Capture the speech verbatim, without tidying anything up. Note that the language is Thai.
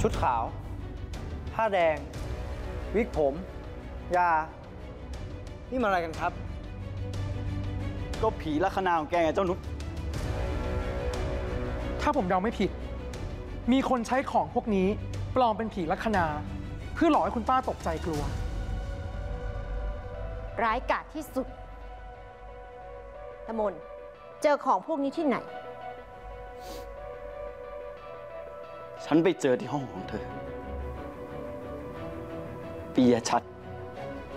ชุดขาว ผ้าแดง วิกผม ยา นี่มาอะไรกันครับก็ผีลัคนาของแกไงเจ้านุชถ้าผมเดาไม่ผิด มีคนใช้ของพวกนี้ปลอมเป็นผีลัคนา เพื่อหลอกให้คุณป้าตกใจกลัวร้ายกาจที่สุดตะมนเจอของพวกนี้ที่ไหนฉันไปเจอที่ห้องของเธอ ปียชัด